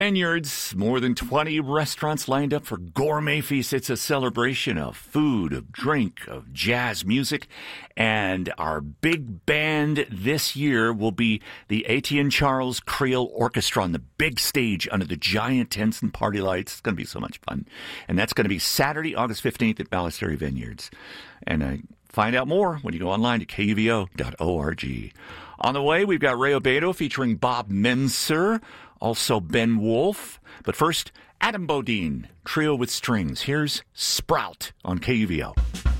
Vineyards, more than 20 restaurants lined up for Gourmet Feast. It's a celebration of food, of drink, of jazz music. And our big band this year will be the Etienne Charles Creole Orchestra on the big stage under the giant tents and party lights. It's going to be so much fun. And that's going to be Saturday, August 15th at Ballastary Vineyards. And find out more when you go online to kuvo.org. On the way, we've got Ray Obedo featuring Bob Menser, also Ben Wolf. But first, Adam Bodine, Trio with Strings. Here's Sprout on KUVO.